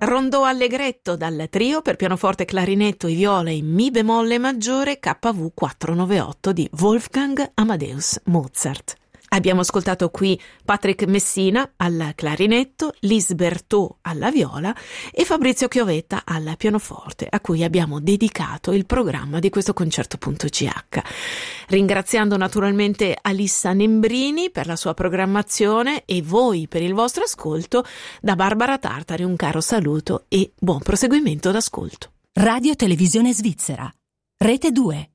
Rondò Allegretto dal trio per pianoforte, clarinetto e viola in Mi bemolle maggiore KV 498 di Wolfgang Amadeus Mozart. Abbiamo ascoltato qui Patrick Messina al clarinetto, Lise Berthaud alla viola e Fabrizio Chiovetta al pianoforte, a cui abbiamo dedicato il programma di questo concerto.ch. Ringraziando naturalmente Alissa Nembrini per la sua programmazione e voi per il vostro ascolto, da Barbara Tartari un caro saluto e buon proseguimento d'ascolto. Radio Televisione Svizzera, Rete 2.